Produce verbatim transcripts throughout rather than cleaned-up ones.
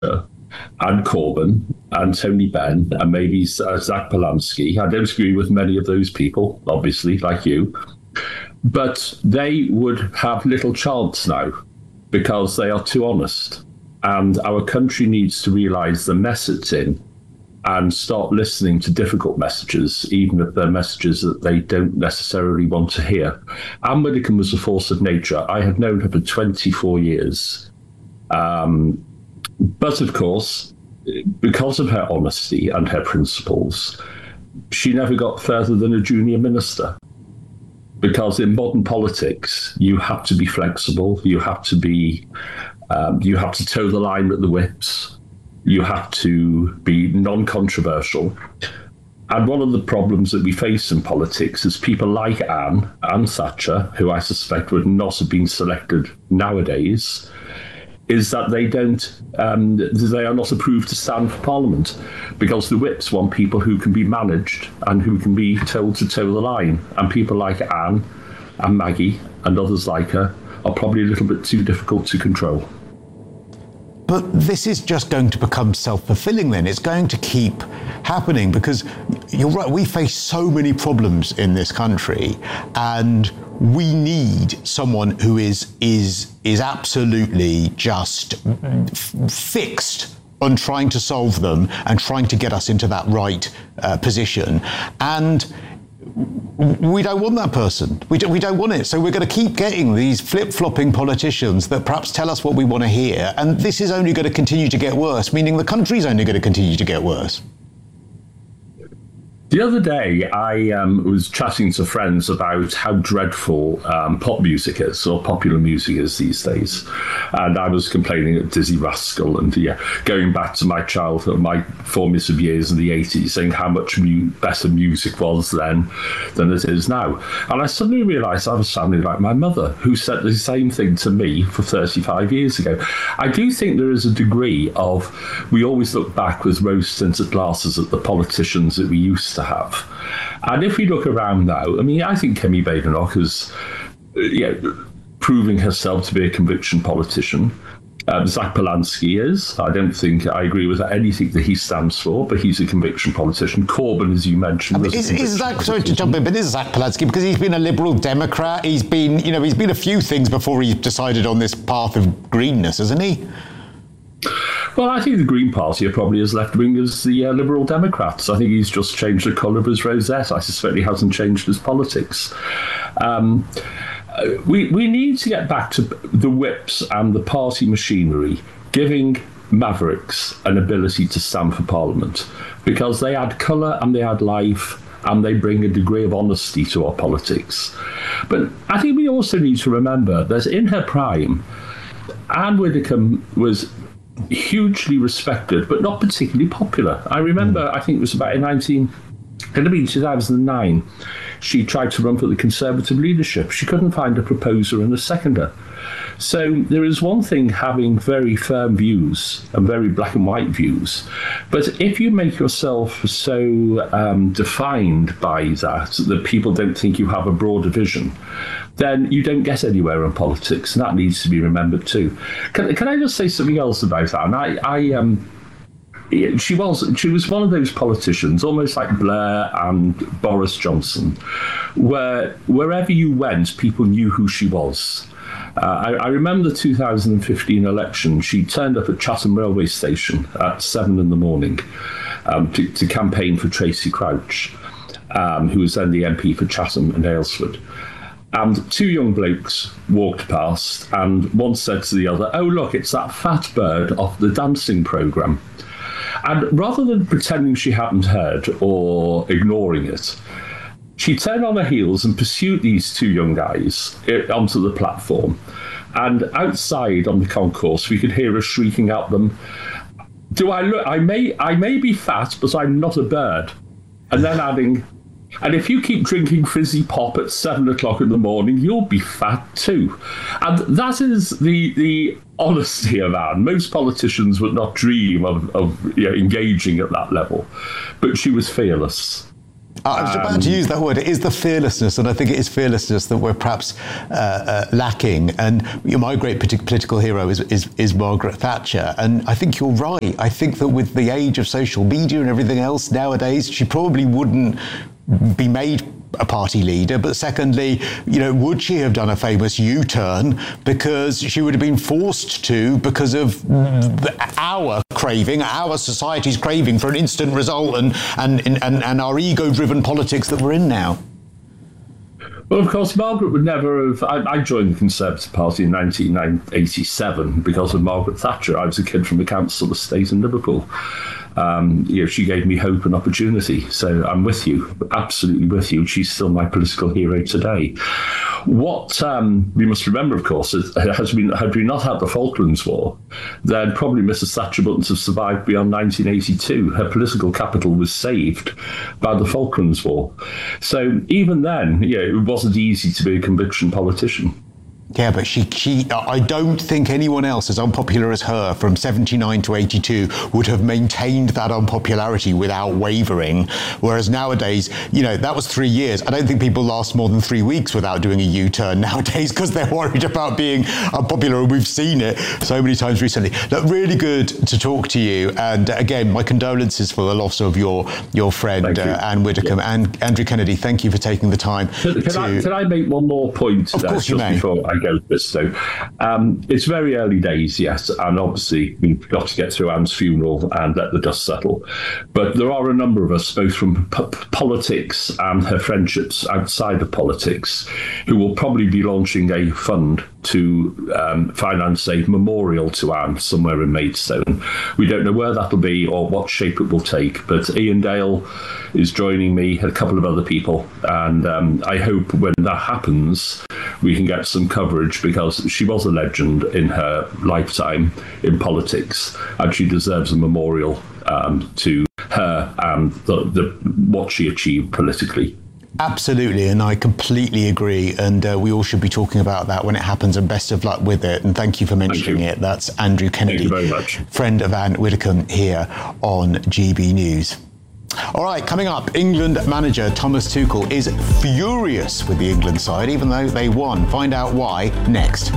and Corbyn and Tony Benn and maybe uh, Zach Polanski. I don't agree with many of those people, obviously, like you. But they would have little chance now because they are too honest. And our country needs to realise the mess it's in and start listening to difficult messages, even if they're messages that they don't necessarily want to hear. Anne Widdecombe was a force of nature. I have known her for twenty-four years. Um, but of course, because of her honesty and her principles, she never got further than a junior minister. Because in modern politics, you have to be flexible, you have to be, um, you have to toe the line at the whips. You have to be non-controversial. And one of the problems that we face in politics is people like Anne and Thatcher, who I suspect would not have been selected nowadays, is that they don't, um, they are not approved to stand for Parliament because the whips want people who can be managed and who can be told to toe the line. And people like Anne and Maggie and others like her are probably a little bit too difficult to control. But this is just going to become self-fulfilling then. It's going to keep happening because you're right, we face so many problems in this country and we need someone who is is is absolutely just f- fixed on trying to solve them and trying to get us into that right uh, position. And we don't want that person. We don't, we don't want it. So we're going to keep getting these flip-flopping politicians that perhaps tell us what we want to hear. And this is only going to continue to get worse, meaning the country's only going to continue to get worse. The other day, I um, was chatting to friends about how dreadful um, pop music is, or popular music is these days. And I was complaining at Dizzy Rascal and yeah, going back to my childhood, my formative years in the eighties, saying how much mu- better music was then than it is now. And I suddenly realised I was sounding like my mother, who said the same thing to me for thirty-five years ago. I do think there is a degree of, we always look back with rose-tinted glasses at the politicians that we used to have. And if we look around now, I mean, I think Kemi Badenoch is you know, proving herself to be a conviction politician. Um, Zach Polanski is. I don't think I agree with anything that he stands for, but he's a conviction politician. Corbyn, as you mentioned, I mean, is, is Zach, sorry to jump in, but is Zach Polanski, because he's been a Liberal Democrat, he's been, you know, he's been a few things before he decided on this path of greenness, hasn't he? Well, I think the Green Party are probably as left-wing as the uh, Liberal Democrats. I think he's just changed the colour of his rosette. I suspect he hasn't changed his politics. Um, we we need to get back to the whips and the party machinery, giving mavericks an ability to stand for Parliament, because they add colour and they add life and they bring a degree of honesty to our politics. But I think we also need to remember that in her prime, Anne Widdecombe was hugely respected, but not particularly popular. I remember, mm. I think it was about in nineteen, could have been two thousand nine, she tried to run for the Conservative leadership. She couldn't find a proposer and a seconder. So there is one thing having very firm views and very black and white views, but if you make yourself so um, defined by that that people don't think you have a broader vision, then you don't get anywhere in politics, and that needs to be remembered too. Can, can I just say something else about that? And I, I um, she was she was one of those politicians, almost like Blair and Boris Johnson, where wherever you went, people knew who she was. Uh, I, I remember the two thousand fifteen election. She turned up at Chatham Railway Station at seven in the morning um, to, to campaign for Tracy Crouch, um, who was then the M P for Chatham and Aylesford. And two young blokes walked past, and one said to the other, "Oh, look, it's that fat bird off the dancing programme." And rather than pretending she hadn't heard or ignoring it, she turned on her heels and pursued these two young guys onto the platform. And outside on the concourse, we could hear her shrieking at them, "Do I look? I may, I may be fat, but I'm not a bird." And then adding, "And if you keep drinking fizzy pop at seven o'clock in the morning, you'll be fat too." And that is the the honesty of Anne. Most politicians would not dream of, of you know, engaging at that level, but she was fearless. I was about um, to use that word. It is the fearlessness, and I think it is fearlessness that we're perhaps uh, uh, lacking. And you know, my great political hero is, is is Margaret Thatcher, and I think you're right. I think that with the age of social media and everything else nowadays, she probably wouldn't be made a party leader. But secondly, you know, would she have done a famous U-turn? Because she would have been forced to, because of the, our craving, our society's craving for an instant result, and and and, and our ego-driven politics that we're in now. Well, of course, Margaret would never have... I, I joined the Conservative Party in nineteen eighty-seven because of Margaret Thatcher. I was a kid from the council estate in Liverpool. Um, you know, she gave me hope and opportunity. So I'm with you, absolutely with you. She's still my political hero today. What um, we must remember, of course, is has been, had we not had the Falklands War, then probably Missus Thatcher wouldn't have survived beyond nineteen eighty-two. Her political capital was saved by the Falklands War. So even then, you know, it wasn't easy to be a conviction politician. Yeah, but she, she, I don't think anyone else as unpopular as her from seventy-nine to eighty-two would have maintained that unpopularity without wavering. Whereas nowadays, you know, that was three years. I don't think people last more than three weeks without doing a U-turn nowadays because they're worried about being unpopular. And we've seen it so many times recently. Look, really good to talk to you. And again, my condolences for the loss of your your friend, uh, Anne Widdecombe. Yeah. And Andrew Kennedy, thank you for taking the time. Can, can, to... I, can I make one more point? Of course you may. Before I go to this. So um, it's very early days, yes, and obviously we've got to get through Anne's funeral and let the dust settle. But there are a number of us, both from p- politics and her friendships outside of politics, who will probably be launching a fund to um, finance a memorial to Anne somewhere in Maidstone. We don't know where that'll be or what shape it will take, but Ian Dale is joining me, a couple of other people, and um, I hope when that happens we can get some coverage, because she was a legend in her lifetime in politics, and she deserves a memorial um, to her and the, the, what she achieved politically. Absolutely, and I completely agree, and uh, we all should be talking about that when it happens, and best of luck with it, and thank you for mentioning it. That's Andrew Kennedy, thank you very much. Friend of Anne Widdecombe here on G B News. All right, coming up, England manager Thomas Tuchel is furious with the England side, even though they won. Find out why next.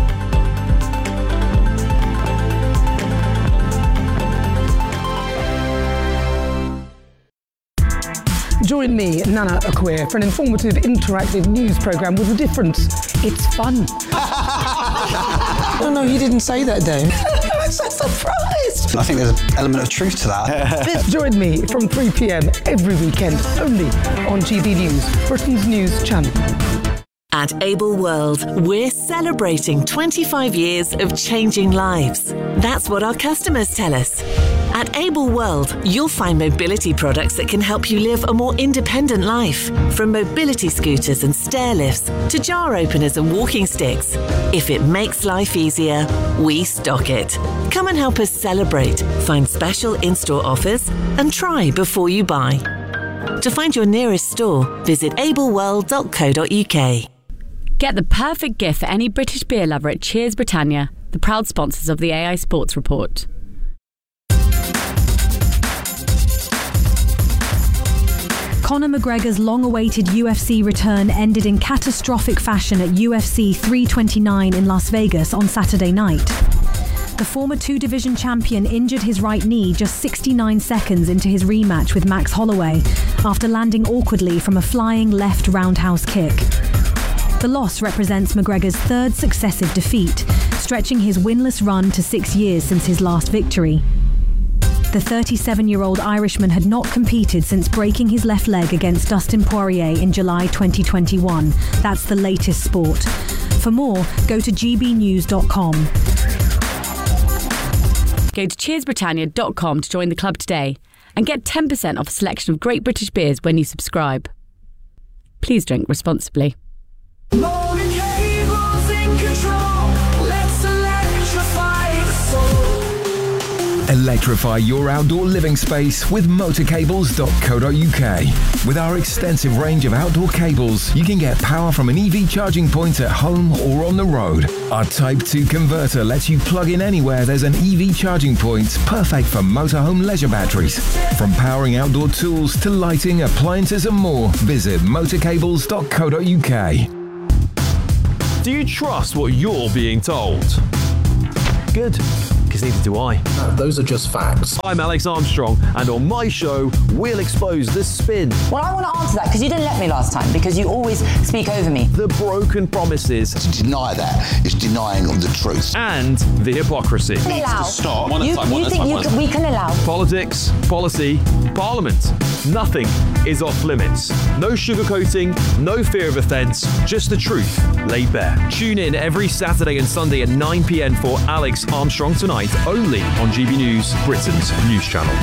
Join me, Nana Akwe, for an informative, interactive news programme with a difference. It's fun. No, no, he didn't say that, Dave. I'm so surprised. I think there's an element of truth to that. Join me from three p.m. every weekend, only on G B News, Britain's news channel. At Able World, we're celebrating twenty-five years of changing lives. That's what our customers tell us. At Able World, you'll find mobility products that can help you live a more independent life. From mobility scooters and stair lifts to jar openers and walking sticks. If it makes life easier, we stock it. Come and help us celebrate, find special in-store offers, and try before you buy. To find your nearest store, visit able world dot co dot uk. Get the perfect gift for any British beer lover at Cheers Britannia, the proud sponsors of the A I Sports Report. Conor McGregor's long-awaited U F C return ended in catastrophic fashion at U F C three twenty-nine in Las Vegas on Saturday night. The former two-division champion injured his right knee just sixty-nine seconds into his rematch with Max Holloway after landing awkwardly from a flying left roundhouse kick. The loss represents McGregor's third successive defeat, stretching his winless run to six years since his last victory. The thirty-seven-year-old Irishman had not competed since breaking his left leg against Dustin Poirier in July twenty twenty-one. That's the latest sport. For more, go to g b news dot com. Go to cheers britannia dot com to join the club today and get ten percent off a selection of great British beers when you subscribe. Please drink responsibly. Morning cables in control. Let's electrify the soul. Electrify your outdoor living space with motor cables dot co dot uk. With our extensive range of outdoor cables, you can get power from an E V charging point at home or on the road. Our Type two converter lets you plug in anywhere there's an E V charging point, perfect for motorhome leisure batteries. From powering outdoor tools to lighting, appliances and more, visit motor cables dot co dot uk. Do you trust what you're being told? Good, because neither do I. Uh, those are just facts. I'm Alex Armstrong, and on my show, we'll expose the spin. Well, I want to answer that, because you didn't let me last time, because you always speak over me. The broken promises. To deny that is denying the truth. And the hypocrisy. We can allow. Stop. You, you think you can, we can allow. Politics, policy, parliament. Nothing is off limits. No sugarcoating, no fear of offence, just the truth laid bare. Tune in every Saturday and Sunday at nine p.m. for Alex Armstrong Tonight, only on G B News, Britain's news channel.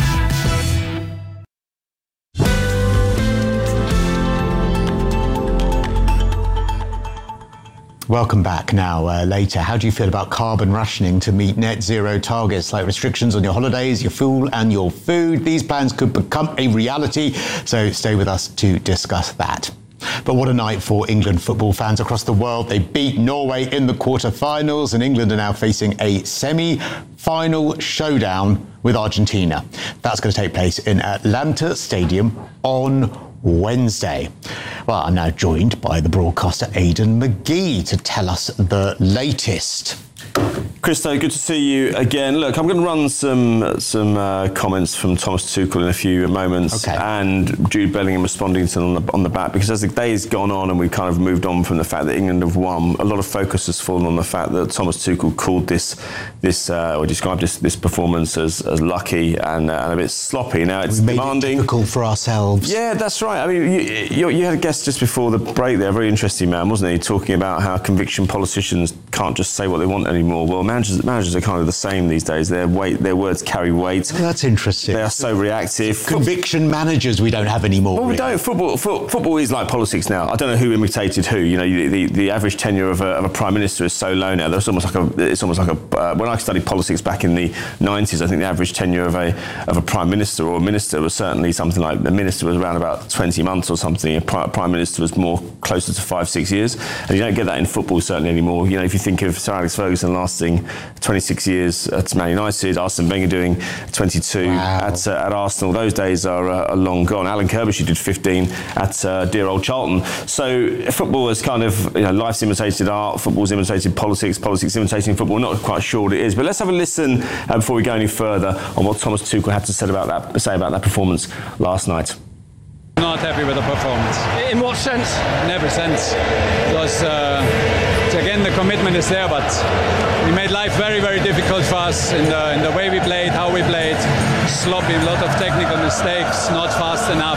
Welcome back. Now, uh, later, how do you feel about carbon rationing to meet net zero targets, like restrictions on your holidays, your fuel and your food? These plans could become a reality, so stay with us to discuss that. But what a night for England football fans across the world. They beat Norway in the quarter-finals, and England are now facing a semi-final showdown with Argentina. That's going to take place in Atlanta Stadium on Wednesday. Well, I'm now joined by the broadcaster Aidan McGee to tell us the latest. Christo, good to see you again. Look, I'm going to run some some uh, comments from Thomas Tuchel in a few moments, okay. and Jude Bellingham responding to them on the, on the back, because as the day's gone on and we've kind of moved on from the fact that England have won, a lot of focus has fallen on the fact that Thomas Tuchel called this this uh, or described this this performance as, as lucky and, uh, and a bit sloppy. Now it's we made demanding. It difficult for ourselves. Yeah, that's right. I mean, you, you, you had a guest just before the break there, a very interesting man, wasn't he, talking about how conviction politicians can't just say what they want anymore. Well, managers managers are kind of the same these days. Their weight, their words carry weight. Well, that's interesting. They are so reactive. Conviction managers we don't have anymore. Well, we really. don't. Football, fo- football is like politics now. I don't know who imitated who. You know, the, the, the average tenure of a, of a prime minister is so low now. There's almost like a. It's almost like a. Uh, when I studied politics back in the nineties, I think the average tenure of a of a prime minister or a minister was certainly something like the minister was around about twenty months or something. A prime, prime minister was more closer to five, six years, and you don't get that in football certainly anymore. You know, if you think of Sir Alex Ferguson lasting twenty-six years at Man United, Arsene Wenger doing twenty-two wow. at uh, at Arsenal. Those days are, uh, are long gone. Alan Kirbysh did fifteen at uh, dear old Charlton. So football is kind of, you know, life's imitated art, football's imitated politics, politics imitating football. Not quite sure what it is, but let's have a listen uh, before we go any further on what Thomas Tuchel had to say about that, say about that performance last night. Not happy with the performance. In what sense? In every sense. Because uh, again, the commitment is there, but we made life very, very difficult for us in the in the way we played, how we played. Sloppy, a lot of technical mistakes, not fast enough,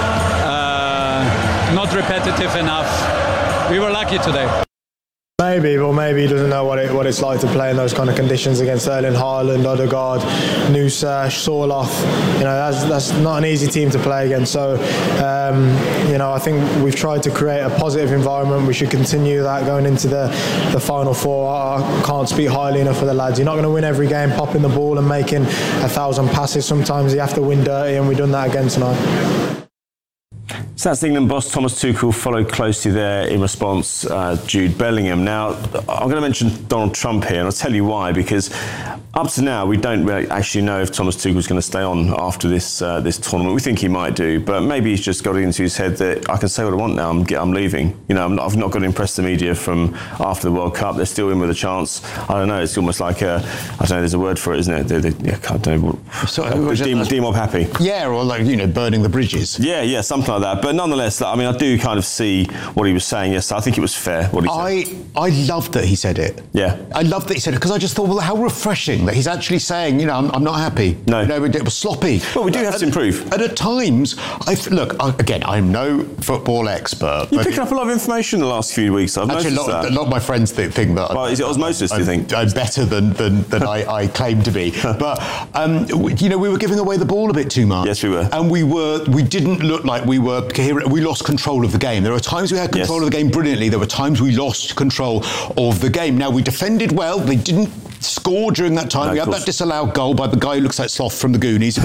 uh, not repetitive enough. We were lucky today. Maybe, or maybe he doesn't know what it what it's like to play in those kind of conditions against Erling Haaland, Odegaard, Nusa, Sorloth. You know, that's that's not an easy team to play against. So, um, you know, I think we've tried to create a positive environment. We should continue that going into the the final four. I can't speak highly enough for the lads. You're not going to win every game popping the ball and making a thousand passes. Sometimes you have to win dirty, and we've done that again tonight. So that's England boss Thomas Tuchel, followed closely there in response uh, Jude Bellingham. Now, I'm going to mention Donald Trump here, and I'll tell you why, because up to now we don't really actually know if Thomas Tuchel's going to stay on after this uh, this tournament. We think he might do, but maybe he's just got it into his head that I can say what I want now, I'm, I'm leaving. You know, I'm not, I've not got to impress the media from after the World Cup. They're still in with a chance. I don't know, it's almost like a, I don't know, there's a word for it, isn't it? They, they, yeah, I don't know. What, so, uh, D-mob, D-mob happy. Yeah, or like, you know, burning the bridges. Yeah, yeah, something like that. But nonetheless, I mean, I do kind of see what he was saying yesterday. I think it was fair what he said. I, I loved that he said it. Yeah. I loved that he said it, because I just thought, well, how refreshing that he's actually saying, you know, I'm, I'm not happy. No. You know, it was sloppy. Well, we do have at, to improve. And at times, I look, I, again, I'm no football expert. You're picking up a lot of information in the last few weeks. I've actually, noticed a lot, that. a lot of my friends think, think that. Well, is it osmosis, do you think? I'm better than, than, than I, I claim to be. But, um, you know, we were giving away the ball a bit too much. Yes, we were. And we were, we didn't look like we were, we lost control of the game. There were times we had control yes. of the game brilliantly. There were times we lost control of the game. Now, we defended well. They didn't score during that time. No, we had that disallowed goal by the guy who looks like Sloth from the Goonies.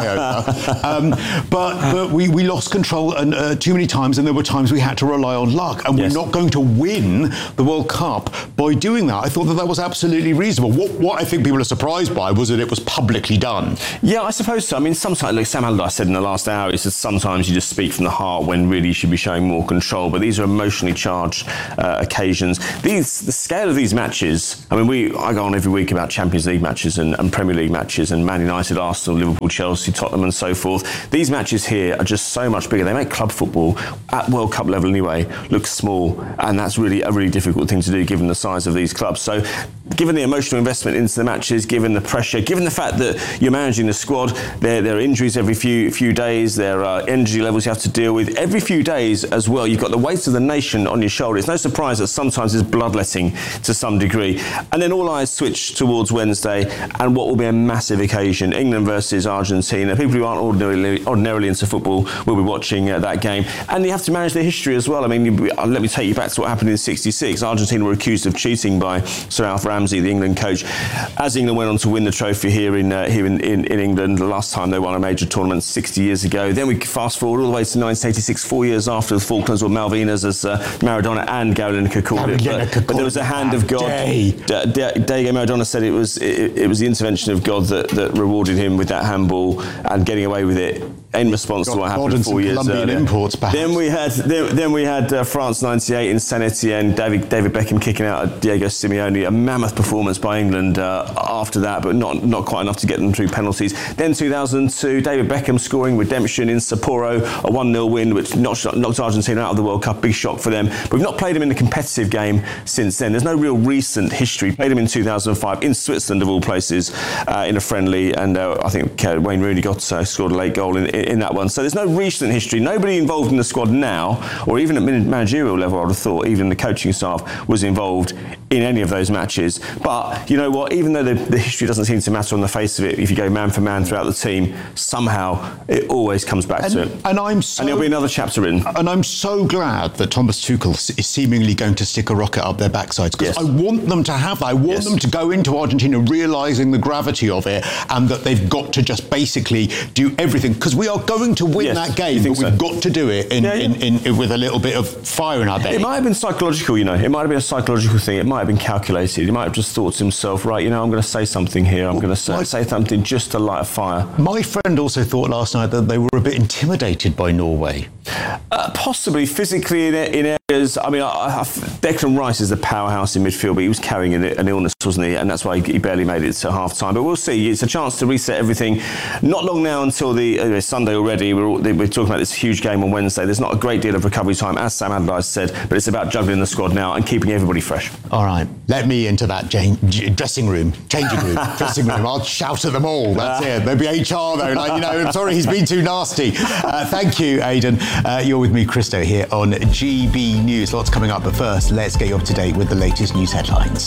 um, but but we, we lost control and, uh, too many times, and there were times we had to rely on luck. And yes. we're not going to win the World Cup by doing that. I thought that that was absolutely reasonable. What, what I think people are surprised by was that it was publicly done. Yeah, I suppose so. I mean, sometimes, like Sam Allardyce said in the last hour, he said sometimes you just speak from the heart when really you should be showing more control. But these are emotionally charged uh, occasions. These, the scale of these matches, I mean, we I go on every week about Champions League matches and, and Premier League matches and Man United, Arsenal, Liverpool, Chelsea, Tottenham and so forth. These matches here are just so much bigger. They make club football at World Cup level anyway look small, and that's really a really difficult thing to do given the size of these clubs. So given the emotional investment into the matches, given the pressure, given the fact that you're managing the squad, there, there are injuries every few few days, there are energy levels you have to deal with every few days as well. You've got the weight of the nation on your shoulder. It's no surprise that sometimes there's bloodletting to some degree. And then all eyes switch towards Wednesday and what will be a massive occasion, England versus Argentina. People who aren't ordinarily, ordinarily into football will be watching uh, that game. And you have to manage the history as well. I mean, you, uh, let me take you back to what happened in sixty-six. Argentina were accused of cheating by Sir Alf Ramsey, the England coach, as England went on to win the trophy here in uh, here in, in, in England. The last time they won a major tournament sixty years ago. Then we fast forward all the way to nineteen eighty-six, four years after the Falklands or Malvinas, as uh, Maradona and Gary Lineker called it. But, but there was a hand of God. Day. D- D- Diego Maradona said it was it, it was the intervention of God that, that rewarded him with that handball and getting away with it in response God, to what happened four years Colombian earlier. Imports, then we had then, then we had uh, France ninety-eight in Saint Etienne, David, David Beckham kicking out at Diego Simeone, a mammoth performance by England uh, after that, but not not quite enough to get them through penalties. Then two thousand two, David Beckham scoring redemption in Sapporo, a one nil win which knocked, knocked Argentina out of the World Cup, big shock for them. But we've not played them in a competitive game since then. There's no real recent history. Played them in two thousand five in Switzerland of all places uh, in a friendly, and uh, I think uh, Wayne Rooney got uh, scored a late goal in, in, in that one. So there's no recent history. Nobody involved in the squad now, or even at managerial level, I would have thought, even the coaching staff was involved in any of those matches. But you know what, even though the, the history doesn't seem to matter on the face of it, if you go man for man throughout the team, somehow it always comes back and, to it. And I'm so, and there'll be another chapter written. And I'm so glad that Thomas Tuchel is seemingly going to stick a rocket up their backsides, because yes. I want them to have that. I want yes. them to go into Argentina realising the gravity of it, and that they've got to just basically do everything, because we are going to win yes. that game, but we've so? got to do it in, yeah, yeah. In, in, in, with a little bit of fire in our belly. It might have been psychological, you know. It might have been a psychological thing. It might have been calculated. He might have just thought to himself, right, you know, I'm going to say something here. I'm well, going to say, say something just to light a fire. My friend also thought last night that they were a bit intimidated by Norway. Uh, possibly physically in, in areas. I mean, I, I, Declan Rice is the powerhouse in midfield, but he was carrying an, an illness, wasn't he? And that's why he, he barely made it to half time. But we'll see. It's a chance to reset everything. Not long now until the uh, Sunday already. We're, all, we're talking about this huge game on Wednesday. There's not a great deal of recovery time, as Sam Allardyce said, but it's about juggling the squad now and keeping everybody fresh. All right, let me into that j- j- dressing room, changing room, dressing room. I'll shout at them all. That's uh, it. Maybe H R though. Like, you know, I'm sorry, he's been too nasty. Uh, thank you, Aidan. Uh, you're with me, Christo, here on G B News. Lots coming up, but first, let's get you up to date with the latest news headlines.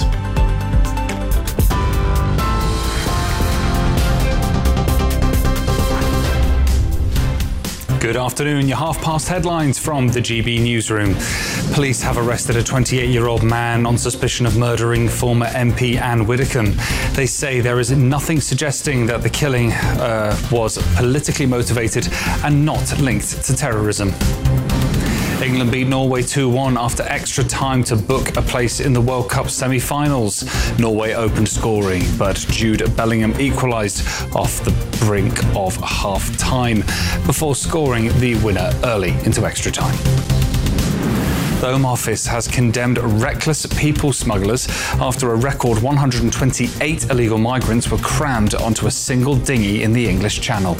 Good afternoon. Your half-past headlines from the G B Newsroom. Police have arrested a twenty-eight-year-old man on suspicion of murdering former M P Anne Widdecombe. They say there is nothing suggesting that the killing uh, was politically motivated and not linked to terrorism. England beat Norway two one after extra time to book a place in the World Cup semi-finals. Norway opened scoring, but Jude Bellingham equalised off the brink of half-time before scoring the winner early into extra time. The Home Office has condemned reckless people smugglers after a record one hundred twenty-eight illegal migrants were crammed onto a single dinghy in the English Channel.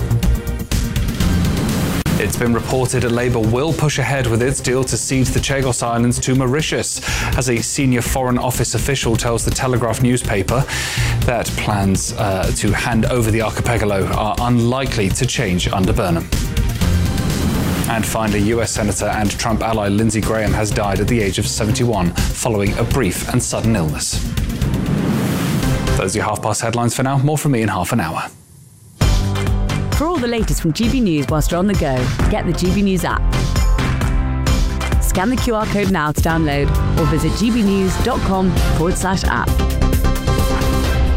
It's been reported that Labour will push ahead with its deal to cede the Chagos Islands to Mauritius, as a senior Foreign Office official tells the Telegraph newspaper that plans uh, to hand over the archipelago are unlikely to change under Burnham. And finally, U S Senator and Trump ally Lindsey Graham has died at the age of seventy-one following a brief and sudden illness. Those are your half-past headlines for now. More from me in half an hour. For all the latest from G B News whilst you're on the go, get the G B News app. Scan the Q R code now to download or visit gbnews.com forward slash app.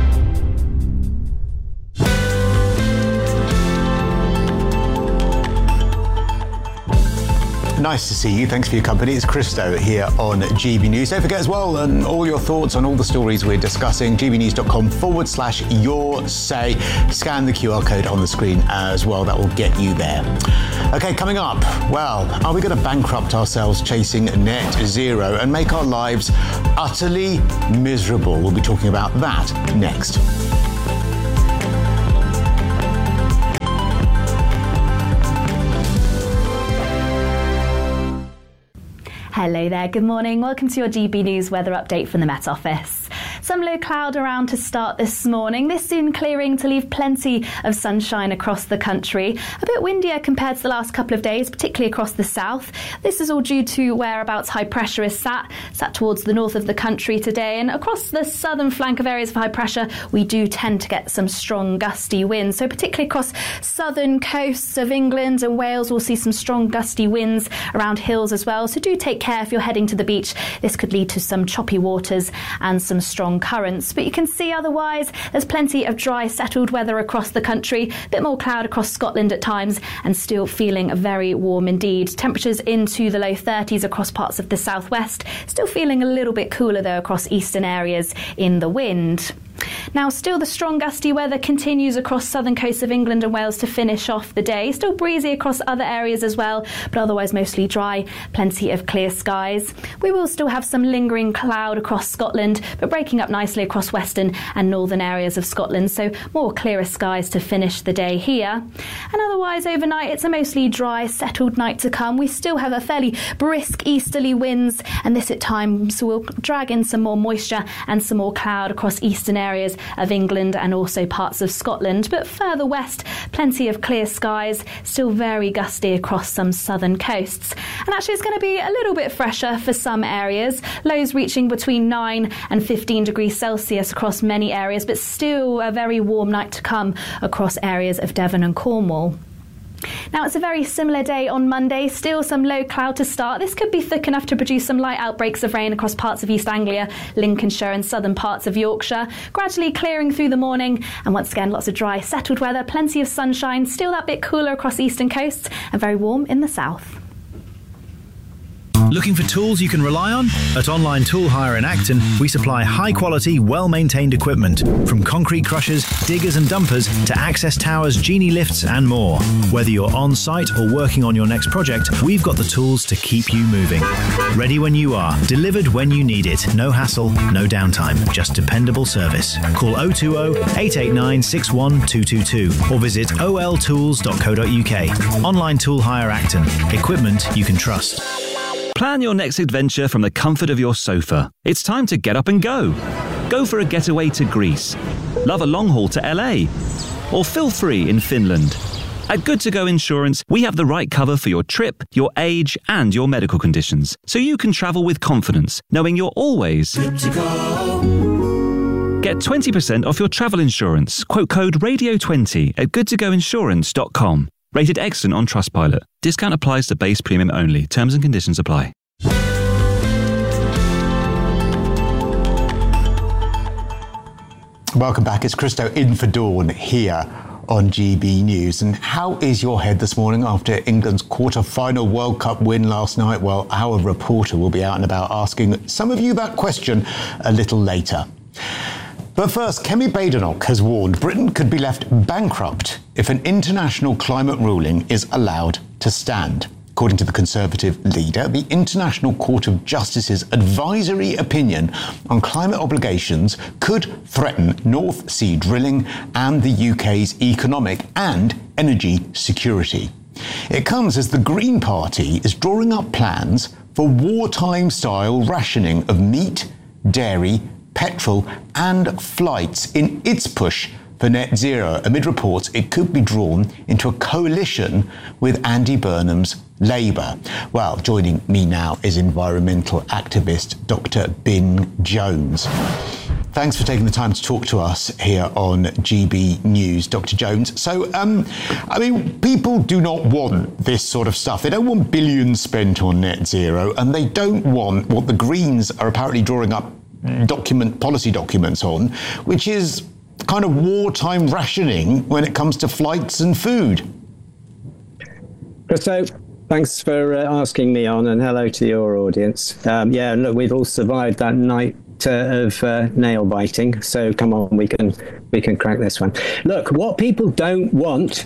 nice to see you. Thanks for your company. It's Christo here on G B News. Don't forget as well, and all your thoughts on all the stories we're discussing, gbnews.com forward slash your say. Scan the Q R code on the screen as well. That will get you there. Okay, coming up, well, are we going to bankrupt ourselves chasing net zero and make our lives utterly miserable? We'll be talking about that next. Hello there, good morning. Welcome to your G B News weather update from the Met Office. Some low cloud around to start this morning. This soon clearing to leave plenty of sunshine across the country. A bit windier compared to the last couple of days, particularly across the south. This is all due to whereabouts high pressure is sat, sat towards the north of the country today. And across the southern flank of areas of high pressure, we do tend to get some strong gusty winds. So particularly across southern coasts of England and Wales, we'll see some strong gusty winds around hills as well. So do take care if you're heading to the beach. This could lead to some choppy waters and some strong currents, but you can see otherwise there's plenty of dry settled weather across the country, a bit more cloud across Scotland at times, and still feeling very warm indeed. Temperatures into the low thirties across parts of the southwest, still feeling a little bit cooler though across eastern areas in the wind. Now, still the strong gusty weather continues across southern coasts of England and Wales to finish off the day. Still breezy across other areas as well, but otherwise mostly dry, plenty of clear skies. We will still have some lingering cloud across Scotland, but breaking up nicely across western and northern areas of Scotland, so more clearer skies to finish the day here. And otherwise overnight it's a mostly dry, settled night to come. We still have a fairly brisk easterly winds, and this at times will drag in some more moisture and some more cloud across eastern areas areas of England and also parts of Scotland, but further west plenty of clear skies, still very gusty across some southern coasts. And actually it's going to be a little bit fresher for some areas, lows reaching between nine and fifteen degrees Celsius across many areas, but still a very warm night to come across areas of Devon and Cornwall. Now, it's a very similar day on Monday, still some low cloud to start. This could be thick enough to produce some light outbreaks of rain across parts of East Anglia, Lincolnshire and southern parts of Yorkshire, gradually clearing through the morning, and once again lots of dry, settled weather, plenty of sunshine, still that bit cooler across eastern coasts and very warm in the south. Looking for tools you can rely on? At Online Tool Hire in Acton, we supply high-quality, well-maintained equipment, from concrete crushers, diggers and dumpers to access towers, genie lifts and more. Whether you're on-site or working on your next project, we've got the tools to keep you moving. Ready when you are, delivered when you need it. No hassle, no downtime, just dependable service. Call oh two oh, eight eight nine, six one two two two or visit o l tools dot co dot u k. Online Tool Hire Acton. Equipment you can trust. Plan your next adventure from the comfort of your sofa. It's time to get up and go. Go for a getaway to Greece. Love a long haul to L A. Or feel free in Finland. At Good To Go Insurance, we have the right cover for your trip, your age, and your medical conditions, so you can travel with confidence, knowing you're always good to go. Get twenty percent off your travel insurance. Quote code radio twenty at good to go insurance dot com. Rated excellent on Trustpilot. Discount applies to base premium only. Terms and conditions apply. Welcome back. It's Christo in for Dawn here on G B News. And how is your head this morning after England's quarter-final World Cup win last night? Well, our reporter will be out and about asking some of you that question a little later. But first, Kemi Badenoch has warned Britain could be left bankrupt if an international climate ruling is allowed to stand. According to the Conservative leader, the International Court of Justice's advisory opinion on climate obligations could threaten North Sea drilling and the U K's economic and energy security. It comes as the Green Party is drawing up plans for wartime-style rationing of meat, dairy, petrol and flights in its push for net zero, amid reports it could be drawn into a coalition with Andy Burnham's Labour. Well, joining me now is environmental activist Doctor Bin Jones. Thanks for taking the time to talk to us here on G B News, Doctor Jones. So, um, I mean, people do not want this sort of stuff. They don't want billions spent on net zero, and they don't want what the Greens are apparently drawing up document policy documents on, which is kind of wartime rationing when it comes to flights and food. So Thanks for uh, asking me on, and hello to your audience. Um, yeah, look, we've all survived that night uh, of uh, nail biting, so come on, we can we can crack this one. Look, what people don't want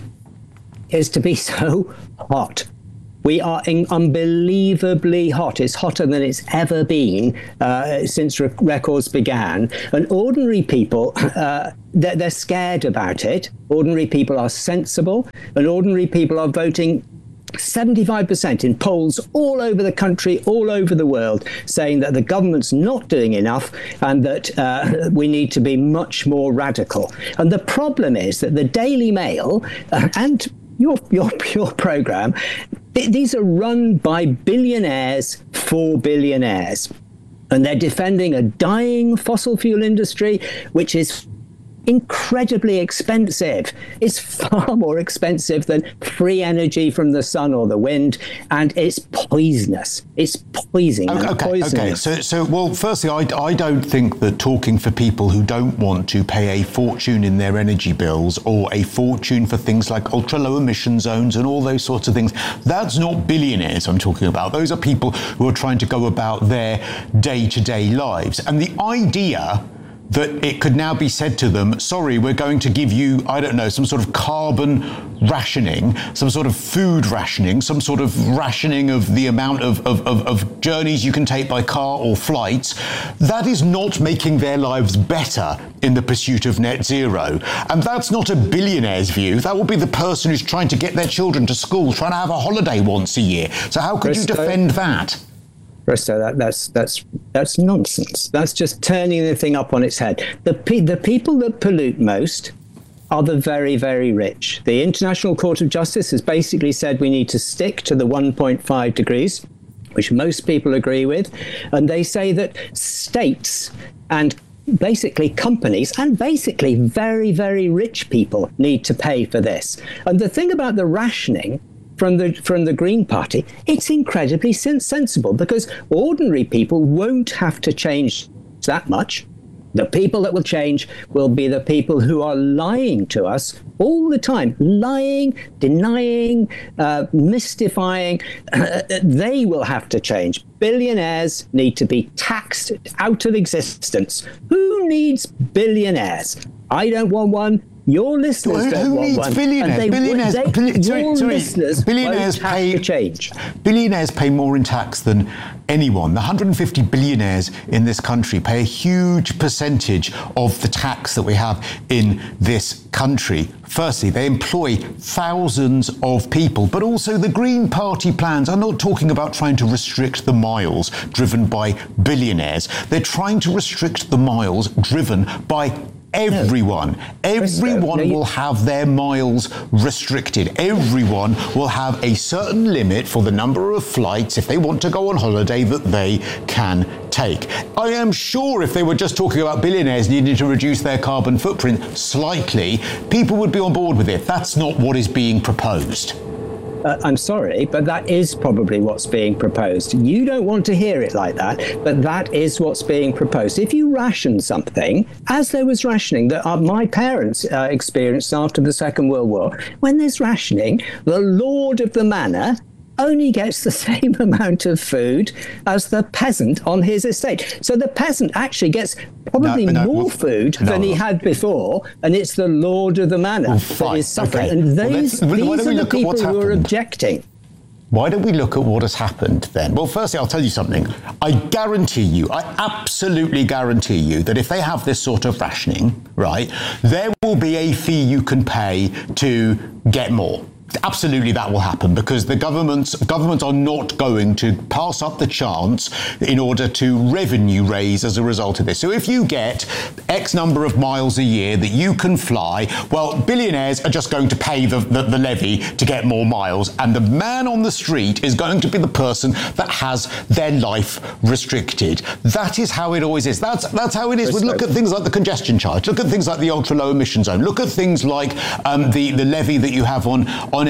is to be so hot. We are in unbelievably hot. It's hotter than it's ever been uh, since re- records began. And ordinary people, uh, they're, they're scared about it. Ordinary people are sensible, and ordinary people are voting seventy-five percent in polls all over the country, all over the world, saying that the government's not doing enough and that uh, we need to be much more radical. And the problem is that the Daily Mail uh, and your, your, your programme, these are run by billionaires for billionaires. And they're defending a dying fossil fuel industry, which is incredibly expensive. It's far more expensive than free energy from the sun or the wind, and it's poisonous. It's poison. Okay, okay, poisonous. okay. So, so, well, firstly, I, I don't think that talking for people who don't want to pay a fortune in their energy bills or a fortune for things like ultra-low emission zones and all those sorts of things, that's not billionaires I'm talking about. Those are people who are trying to go about their day-to-day lives. And the idea that it could now be said to them, sorry, we're going to give you, I don't know, some sort of carbon rationing, some sort of food rationing, some sort of rationing of the amount of, of, of, of journeys you can take by car or flights, that is not making their lives better in the pursuit of net zero. And that's not a billionaire's view. That will be the person who's trying to get their children to school, trying to have a holiday once a year. So how could you defend that? Risto, that, that's that's that's nonsense. That's just turning the thing up on its head. The pe- the people that pollute most are the very, very rich. The International Court of Justice has basically said we need to stick to the one point five degrees, which most people agree with, and they say that states and basically companies and basically very, very rich people need to pay for this. And the thing about the rationing from the from the Green Party, it's incredibly sens- sensible because ordinary people won't have to change that much. The people that will change will be the people who are lying to us all the time, lying, denying, uh, mystifying. Uh, they will have to change. Billionaires need to be taxed out of existence. Who needs billionaires? I don't want one. Your listeners who, don't who want needs one. billionaires? They, billionaires, they, billi- your sorry, sorry. listeners billionaires won't pay have to change. Billionaires pay more in tax than anyone. The one hundred fifty billionaires in this country pay a huge percentage of the tax that we have in this country. Firstly, they employ thousands of people, but also the Green Party plans are not talking about trying to restrict the miles driven by billionaires. They're trying to restrict the miles driven by everyone. No. Everyone no, you... will have their miles restricted. Everyone will have a certain limit for the number of flights, if they want to go on holiday, that they can take. I am sure if they were just talking about billionaires needing to reduce their carbon footprint slightly, people would be on board with it. That's not what is being proposed. Uh, I'm sorry, but that is probably what's being proposed. You don't want to hear it like that, but that is what's being proposed. If you ration something, as there was rationing that uh, my parents uh, experienced after the Second World War, when there's rationing, the lord of the manor only gets the same amount of food as the peasant on his estate. So the peasant actually gets probably no, no, more well, food no, than he had before, and it's the lord of the manor well, that is suffering. Okay. And these, well, these are the people who are objecting. Why don't we look at what has happened then? Well, firstly, I'll tell you something. I guarantee you, I absolutely guarantee you that if they have this sort of rationing, right, there will be a fee you can pay to get more. Absolutely, that will happen because the governments governments are not going to pass up the chance in order to revenue raise as a result of this. So if you get X number of miles a year that you can fly, well, billionaires are just going to pay the, the, the levy to get more miles, and the man on the street is going to be the person that has their life restricted. That is how it always is. That's that's how it is. We look at things like the congestion charge, look at things like the ultra-low emission zone, look at things like um, the, the levy that you have on, on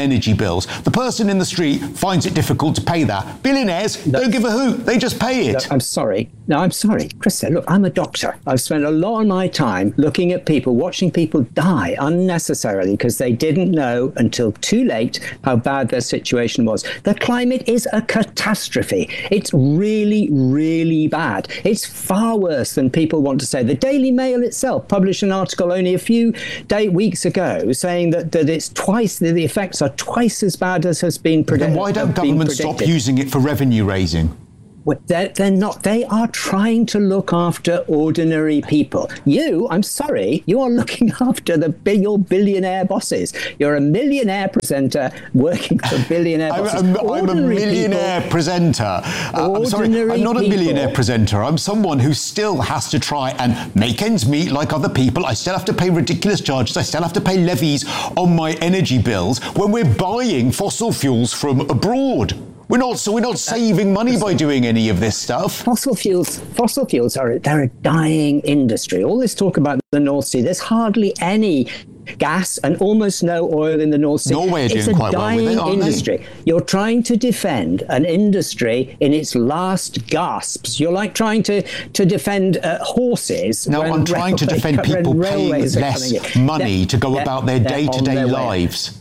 energy bills. The person in the street finds it difficult to pay that. Billionaires no, don't give a hoot. They just pay it. No, I'm sorry. No, I'm sorry. Chris, look, I'm a doctor. I've spent a lot of my time looking at people, watching people die unnecessarily because they didn't know until too late how bad their situation was. The climate is a catastrophe. It's really, really bad. It's far worse than people want to say. The Daily Mail itself published an article only a few day, weeks ago saying that, that it's twice, the, the effects are twice as bad as has been predicted. Then why don't governments stop using it for revenue raising? Well, they're, they're not. They are trying to look after ordinary people. You, I'm sorry, you are looking after the your billionaire bosses. You're a millionaire presenter working for billionaire bosses. I'm, I'm, I'm a millionaire people, presenter. Uh, I'm sorry, I'm not a millionaire people. presenter. I'm someone who still has to try and make ends meet like other people. I still have to pay ridiculous charges. I still have to pay levies on my energy bills when we're buying fossil fuels from abroad. We're not, so we're not saving money by doing any of this stuff. Fossil fuels, fossil fuels are they're a dying industry. All this talk about the North Sea, there's hardly any gas and almost no oil in the North Sea. Norway are doing it's a quite dying well with it, aren't industry. they? You're trying to defend an industry in its last gasps. You're like trying to to defend uh, horses. No, I'm trying to defend people paying less money they're, to go about their day-to-day lives.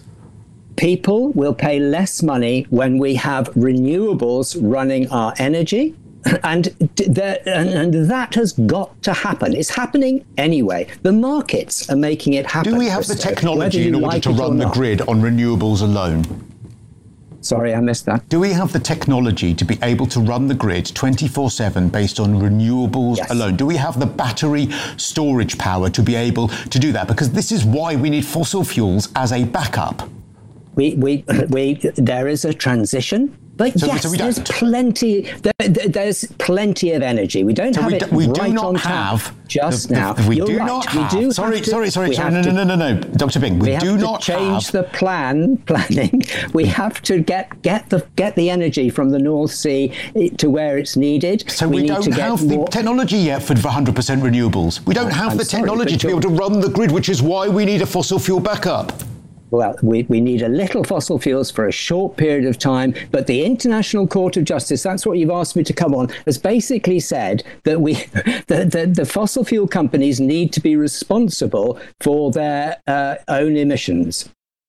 People will pay less money when we have renewables running our energy. And, th- and that has got to happen. It's happening anyway. The markets are making it happen. Do we have the technology in order like to run the grid on renewables alone? Sorry, I missed that. Do we have the technology to be able to run the grid twenty-four seven based on renewables yes. alone? Do we have the battery storage power to be able to do that? Because this is why we need fossil fuels as a backup. We, we, we, there is a transition, but so, yes, so there's plenty. There, there's plenty of energy. We don't so have we it. Do, we right do not on have just the, now. The, we You're do right. not have. We do sorry, have to, sorry, sorry, sorry. No, to, no, no, no, no, Doctor Bing. We, we do have not to change have the plan. Planning. We have to get get the get the energy from the North Sea to where it's needed. So we, we don't need to have get the more... technology yet for one hundred percent renewables. We don't have I'm the sorry, technology to be able to run the grid, which is why we need a fossil fuel backup. Well, we, we need a little fossil fuels for a short period of time, but the International Court of Justice, that's what you've asked me to come on, has basically said that we, the, the, the fossil fuel companies need to be responsible for their uh, own emissions.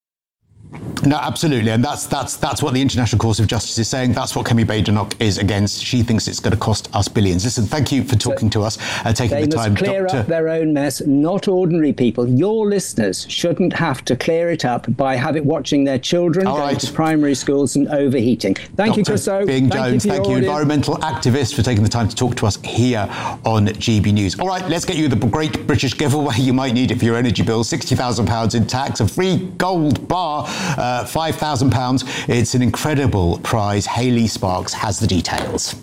No, absolutely, and that's that's that's what the International Court of Justice is saying. That's what Kemi Badenoch is against. She thinks it's going to cost us billions. Listen, thank you for talking so to us, uh, taking the time. They must clear Doctor up their own mess, not ordinary people. Your listeners shouldn't have to clear it up by having watching their children All go right. to primary schools and overheating. Thank Doctor you, Christo. Bing thank Jones, you, thank you, environmental activist, for taking the time to talk to us here on G B News. All right, let's get you the great British giveaway. You might need it for your energy bill. sixty thousand pounds in tax, a free gold bar, uh, five thousand pounds. It's an incredible prize. Hayley Sparks has the details.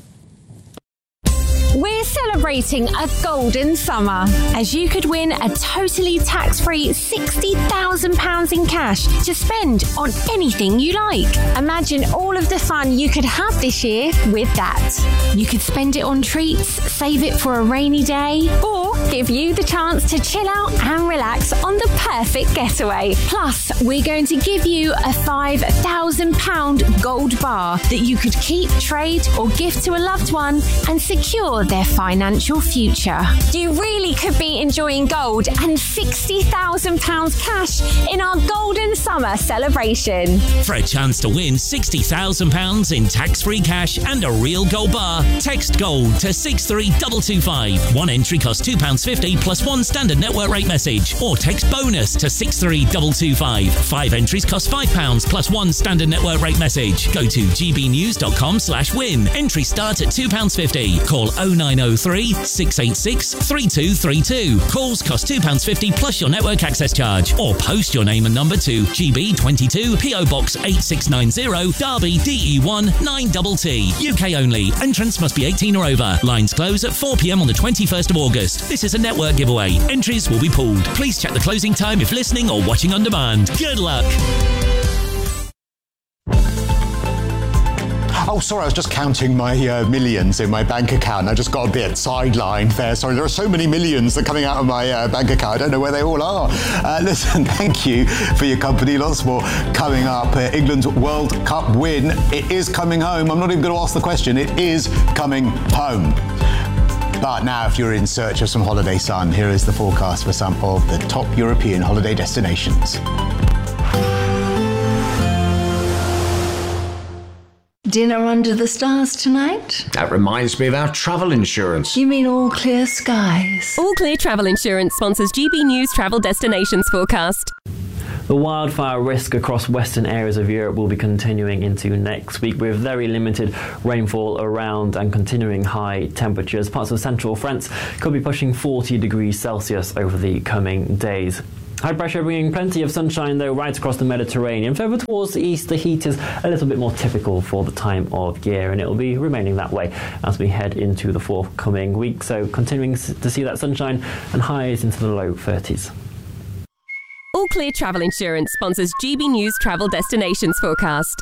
We're celebrating a golden summer, as you could win a totally tax-free sixty thousand pounds in cash to spend on anything you like. Imagine all of the fun you could have this year with that. You could spend it on treats, save it for a rainy day, or give you the chance to chill out and relax on the perfect getaway. Plus, we're going to give you a five thousand pounds gold bar that you could keep, trade, or gift to a loved one and secure their financial future. You really could be enjoying gold and sixty thousand pounds cash in our golden summer celebration. For a chance to win sixty thousand pounds in tax-free cash and a real gold bar, text GOLD to six three two two five. One entry costs two pounds fifty plus one standard network rate message, or text BONUS to six three two two five. Five entries cost five pounds plus one standard network rate message. Go to gbnews.com slash win. Entry start at two pounds fifty. Call oh nine oh three, six eight six, three two three two. Calls cost two pounds fifty plus your network access charge. Or post your name and number to G B twenty-two, P O Box eight six nine zero, Derby, D E one nine T T. U K only. Entrance must be eighteen or over. Lines close at four p.m. on the twenty-first of August. This is a network giveaway. Entries will be pooled. Please check the closing time if listening or watching on demand. Good luck. Oh, sorry, I was just counting my uh, millions in my bank account. I just got a bit sidelined there. Sorry, there are so many millions that are coming out of my uh, bank account. I don't know where they all are. Uh, listen, thank you for your company. Lots more coming up. Uh, England's World Cup win. It is coming home. I'm not even going to ask the question. It is coming home. But now, if you're in search of some holiday sun, here is the forecast for some of the top European holiday destinations. Dinner under the stars tonight? That reminds me of our travel insurance. You mean All Clear Skies? All Clear Travel Insurance sponsors G B News Travel Destinations Forecast. The wildfire risk across western areas of Europe will be continuing into next week with very limited rainfall around and continuing high temperatures. Parts of central France could be pushing forty degrees Celsius over the coming days. High pressure bringing plenty of sunshine though right across the Mediterranean. Further towards the east, the heat is a little bit more typical for the time of year, and it will be remaining that way as we head into the forthcoming week. So continuing to see that sunshine and highs into the low thirties. All Clear Travel Insurance sponsors G B News Travel Destinations Forecast.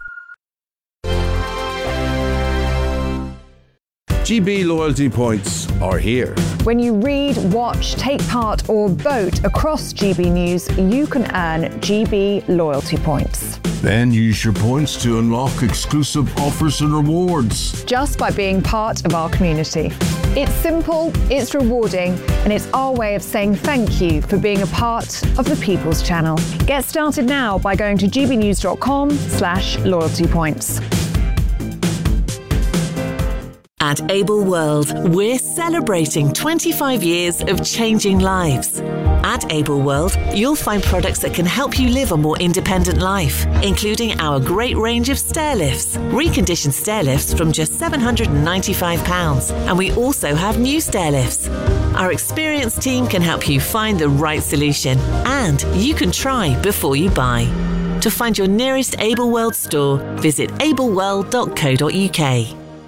G B loyalty points are here. When you read, watch, take part or vote across G B News, you can earn G B loyalty points. Then use your points to unlock exclusive offers and rewards. Just by being part of our community. It's simple, it's rewarding, and it's our way of saying thank you for being a part of the People's Channel. Get started now by going to gbnews.com slash loyalty points. At Able World, we're celebrating twenty-five years of changing lives. At Able World, you'll find products that can help you live a more independent life, including our great range of stair lifts, reconditioned stair lifts from just seven hundred ninety-five pounds. And we also have new stair lifts. Our experienced team can help you find the right solution, and you can try before you buy. To find your nearest Able World store, visit able world dot co dot uk.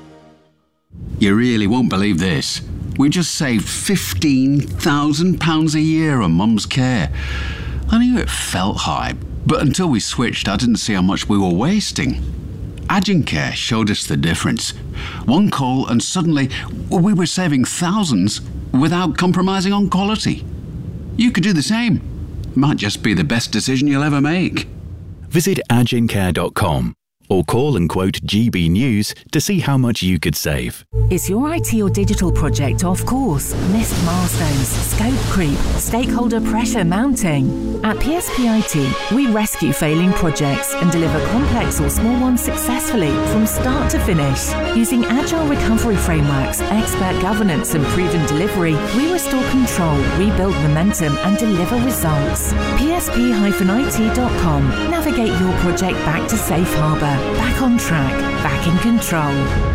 You really won't believe this. We just saved fifteen thousand pounds a year on Mum's care. I knew it felt high, but until we switched, I didn't see how much we were wasting. Agencare showed us the difference. One call and suddenly we were saving thousands without compromising on quality. You could do the same. Might just be the best decision you'll ever make. Visit agencare dot com. or call and quote G B News to see how much you could save. Is your I T or digital project off course? Missed milestones, scope creep, stakeholder pressure mounting? At P S P I T, we rescue failing projects and deliver complex or small ones successfully from start to finish. Using agile recovery frameworks, expert governance and proven delivery, we restore control, rebuild momentum and deliver results. P S P I T dot com. Navigate your project back to safe harbour, back on track, back in control.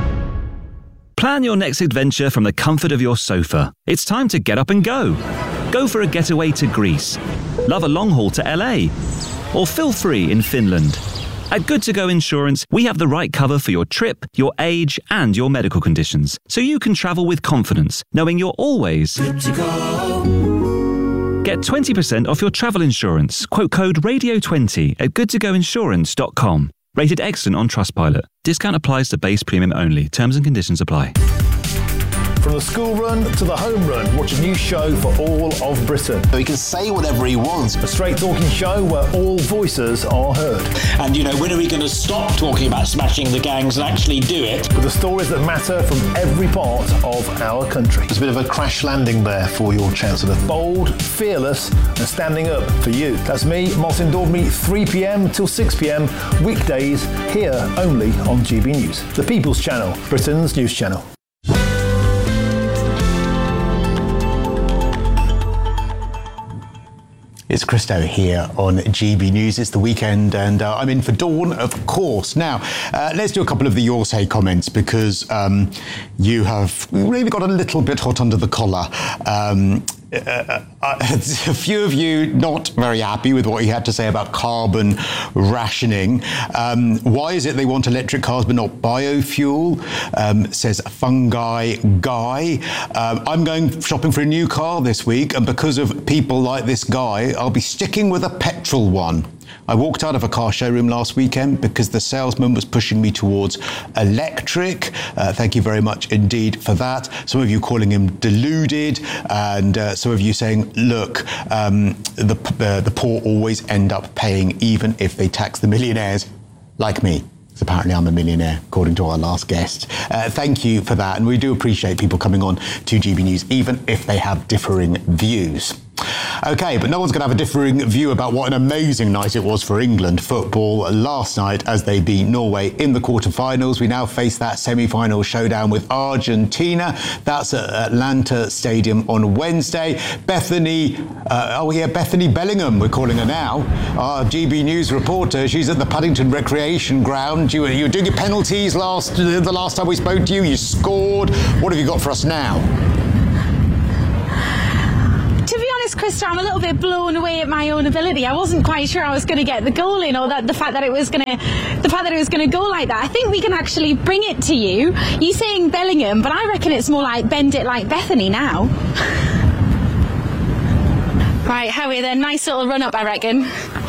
Plan your next adventure from the comfort of your sofa. It's time to get up and go. Go for a getaway to Greece. Love a long haul to L A. Or feel free in Finland. At Good To Go Insurance, we have the right cover for your trip, your age, and your medical conditions, so you can travel with confidence, knowing you're always good to go. Get twenty percent off your travel insurance. Quote code radio twenty at good to go insurance dot com. Rated excellent on Trustpilot. Discount applies to base premium only. Terms and conditions apply. From the school run to the home run, watch a new show for all of Britain. So he can say whatever he wants. A straight talking show where all voices are heard. And, you know, when are we going to stop talking about smashing the gangs and actually do it? With the stories that matter from every part of our country. There's a bit of a crash landing there for your Chancellor. Bold, fearless and standing up for you. That's me, Martin Daubney, three p.m. till six p.m. weekdays here only on G B News. The People's Channel, Britain's news channel. It's Christo here on G B News. It's the weekend and uh, I'm in for Dawn, of course. Now, uh, let's do a couple of the Your Say comments because um, you have really got a little bit hot under the collar. Um, Uh, uh, a few of you not very happy with what he had to say about carbon rationing. Um, why is it they want electric cars but not biofuel? Um, says Fungi Guy. Um, I'm going shopping for a new car this week, and because of people like this guy, I'll be sticking with a petrol one. I walked out of a car showroom last weekend because the salesman was pushing me towards electric. Uh, thank you very much indeed for that. Some of you calling him deluded, and uh, some of you saying, look, um, the, uh, the poor always end up paying even if they tax the millionaires like me. So apparently I'm a millionaire, according to our last guest. Uh, thank you for that. And we do appreciate people coming on to G B News, even if they have differing views. OK, but no one's going to have a differing view about what an amazing night it was for England football last night as they beat Norway in the quarterfinals. We now face that semi-final showdown with Argentina. That's at Atlanta Stadium on Wednesday. Bethany, uh, oh yeah, Bethany Bellingham, we're calling her now, our G B News reporter. She's at the Paddington Recreation Ground. You, you were doing your penalties last the last time we spoke to you. You scored. What have you got for us now? To be honest, Krista, I'm a little bit blown away at my own ability. I wasn't quite sure I was going to get the goal in, or that the fact that it was going to, the fact that it was going to go like that. I think we can actually bring it to you. You're saying Bellingham, but I reckon it's more like bend it like Bethany now. Right, Howie, then, nice little run up, I reckon.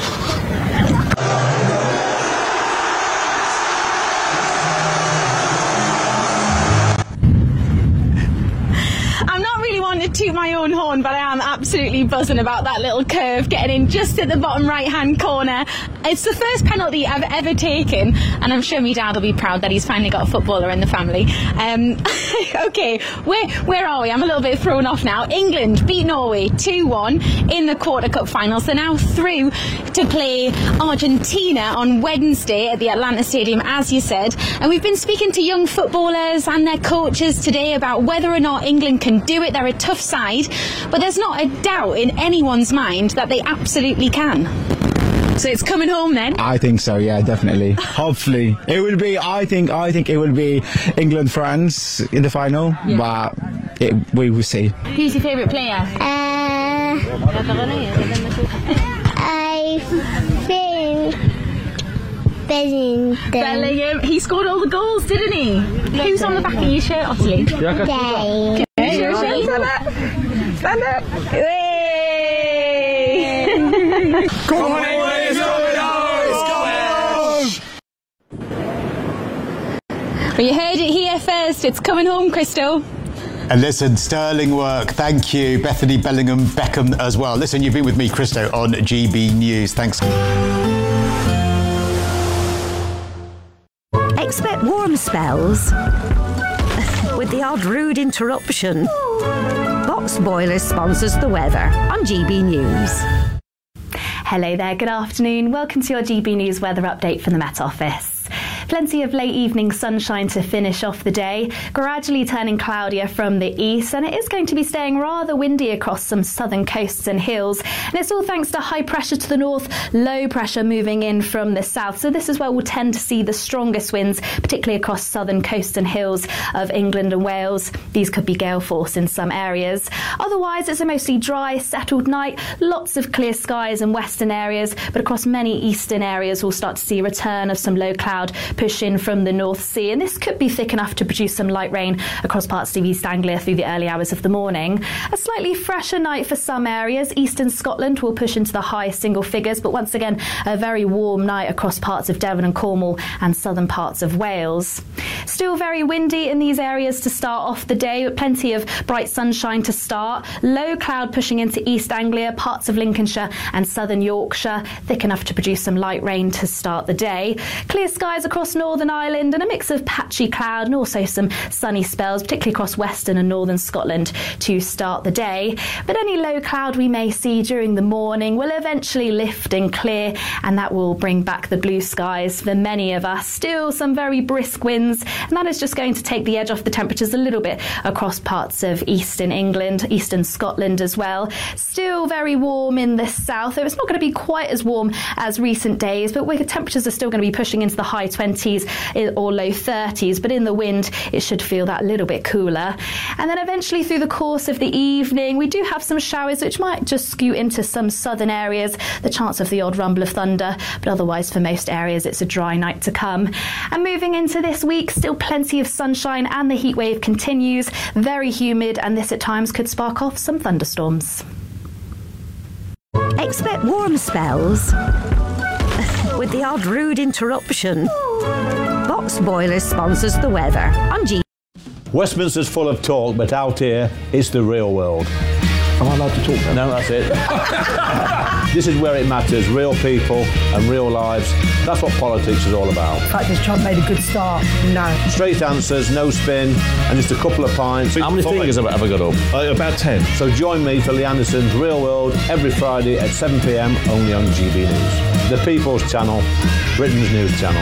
To toot my own horn, but I am absolutely buzzing about that little curve getting in just at the bottom right hand corner. It's the first penalty I've ever taken, and I'm sure my dad will be proud that he's finally got a footballer in the family. Um, okay, where where are we? I'm a little bit thrown off now. England beat Norway two one in the quarter cup finals. They're now through to play Argentina on Wednesday at the Atlanta Stadium, as you said, and we've been speaking to young footballers and their coaches today about whether or not England can do it. They're a tough side, but there's not a doubt in anyone's mind that they absolutely can. So it's coming home then? I think so, yeah, definitely. Hopefully. It will be, I think, I think it will be England-France in the final, yeah. But it, we will see. Who's your favourite player? Uh, I think Bellingham. Bellingham. He scored all the goals, didn't he? Who's on the back of your shirt, Ottilie? Day. Okay, your shirt. Stand up. Stand up. Hey. Come on, English! Well, you heard it here first. It's coming home, Crystal. And listen, sterling work. Thank you, Bethany Bellingham Beckham as well. Listen, you've been with me, Christo, on G B News. Thanks. Expect warm spells with the odd rude interruption. Box Boilers sponsors the weather on G B News. Hello there, good afternoon. Welcome to your G B News weather update from the Met Office. Plenty of late evening sunshine to finish off the day, gradually turning cloudier from the east, and it is going to be staying rather windy across some southern coasts and hills. And it's all thanks to high pressure to the north, low pressure moving in from the south. So this is where we'll tend to see the strongest winds, particularly across southern coasts and hills of England and Wales. These could be gale force in some areas. Otherwise, it's a mostly dry, settled night, lots of clear skies in western areas, but across many eastern areas we'll start to see a return of some low cloud push in from the North Sea, and this could be thick enough to produce some light rain across parts of East Anglia through the early hours of the morning. A slightly fresher night for some areas. Eastern Scotland will push into the high single figures, but once again a very warm night across parts of Devon and Cornwall and southern parts of Wales. Still very windy in these areas to start off the day, but plenty of bright sunshine to start. Low cloud pushing into East Anglia, parts of Lincolnshire and southern Yorkshire, thick enough to produce some light rain to start the day. Clear skies across Northern Ireland and a mix of patchy cloud and also some sunny spells, particularly across western and northern Scotland to start the day. But any low cloud we may see during the morning will eventually lift and clear, and that will bring back the blue skies for many of us. Still some very brisk winds, and that is just going to take the edge off the temperatures a little bit across parts of eastern England, eastern Scotland as well. Still very warm in the south, though it's not going to be quite as warm as recent days, but where temperatures are still going to be pushing into the high twenties or low thirties, but in the wind it should feel that little bit cooler. And then eventually through the course of the evening we do have some showers which might just skew into some southern areas, the chance of the odd rumble of thunder, but otherwise for most areas it's a dry night to come. And moving into this week, still plenty of sunshine and the heat wave continues, very humid, and this at times could spark off some thunderstorms. Expect warm spells with the odd rude interruption. Box Boilers sponsors the weather on G. Westminster's full of talk, but out here, it's the real world. Am I allowed to talk now? No, that's it. This is where it matters, real people and real lives. That's what politics is all about. In fact, has Trump made a good start? No. Straight answers, no spin, and just a couple of pints. How many fingers have I ever got up? Uh, about ten. So join me for Lee Anderson's Real World every Friday at seven p m only on G B News. The People's Channel, Britain's news channel.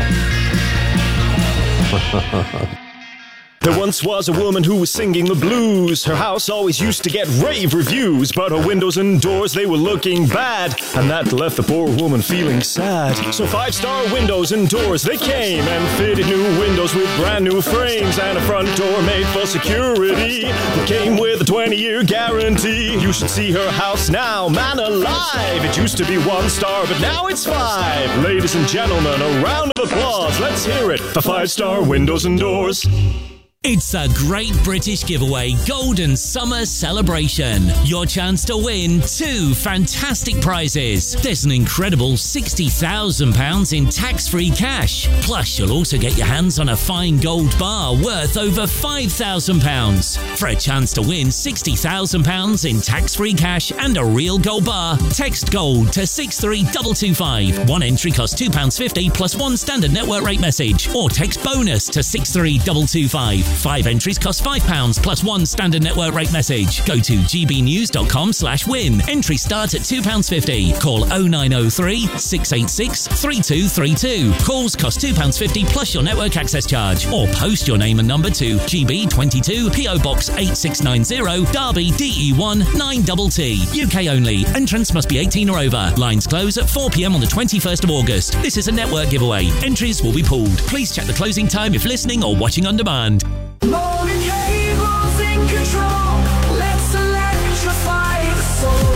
There once was a woman who was singing the blues. Her house always used to get rave reviews, but her windows and doors, they were looking bad, and that left the poor woman feeling sad. So Five Star Windows and Doors, they came and fitted new windows with brand new frames and a front door made for security. It came with a twenty year guarantee. You should see her house now, man alive. It used to be one star, but now it's five. Ladies and gentlemen, a round of applause. Let's hear it for Five Star Windows and Doors. It's a Great British Giveaway Golden Summer Celebration. Your chance to win two fantastic prizes. There's an incredible sixty thousand pounds in tax-free cash. Plus, you'll also get your hands on a fine gold bar worth over five thousand pounds. For a chance to win sixty thousand pounds in tax-free cash and a real gold bar, text GOLD to six three two two five. One entry costs two pounds fifty plus one standard network rate message. Or text BONUS to six three two two five. Five entries cost five pounds plus one standard network rate message. Go to gbnews.com slash win. Entries start at two pounds fifty. Call oh nine oh three, six eight six, three two three two. Calls cost two pounds fifty plus your network access charge. Or post your name and number to G B twenty-two P O Box eight six nine zero, Derby D E one nine T T. U K only. Entrance must be eighteen or over. Lines close at four p m on the twenty-first of August. This is a network giveaway. Entries will be pulled. Please check the closing time if listening or watching on demand. Morning cables in control. Let's electrify the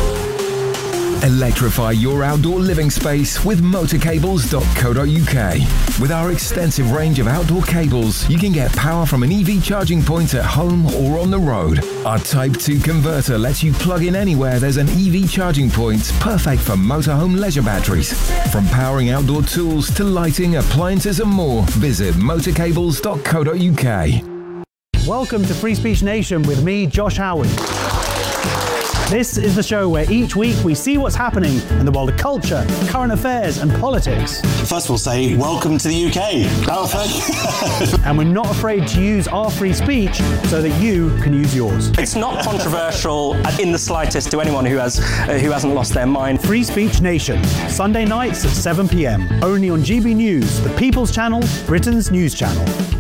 soul. Electrify your outdoor living space with motor cables dot co dot U K. With our extensive range of outdoor cables, you can get power from an E V charging point at home or on the road. Our Type two converter lets you plug in anywhere there's an E V charging point, perfect for motorhome leisure batteries. From powering outdoor tools to lighting, appliances and more, visit motor cables dot co dot U K. Welcome to Free Speech Nation with me, Josh Howard. This is the show where each week we see what's happening in the world of culture, current affairs and politics. First we'll say, welcome to the U K. Oh, thank you. And we're not afraid to use our free speech so that you can use yours. It's not controversial in the slightest to anyone who has uh, who hasn't lost their mind. Free Speech Nation, Sunday nights at seven p m, only on G B News, the People's Channel, Britain's news channel.